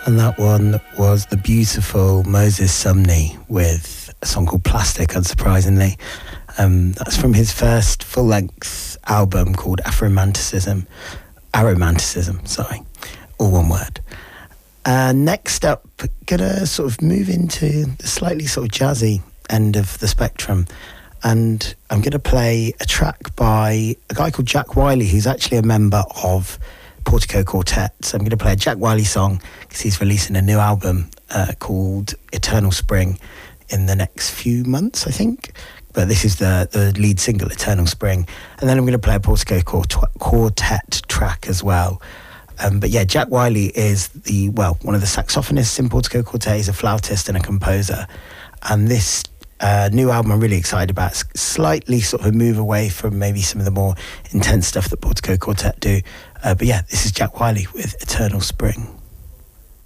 And that one was the beautiful Moses Sumney with a song called Plastic, unsurprisingly. That's from his first full-length album called Aromanticism, all one word. Next up, gonna sort of move into the slightly sort of jazzy end of the spectrum, and I'm gonna play a track by a guy called Jack Wiley, who's actually a member of Portico Quartet. So I'm going to play a Jack Wiley song because he's releasing a new album called Eternal Spring in the next few months, I think. But this is the lead single, Eternal Spring. And then I'm going to play a Portico Quartet track as well. But yeah, Jack Wiley is one of the saxophonists in Portico Quartet. He's a flautist and a composer. And this new album I'm really excited about. It's slightly sort of a move away from maybe some of the more intense stuff that Portico Quartet do. But yeah, this is Jack Wiley with Eternal Spring.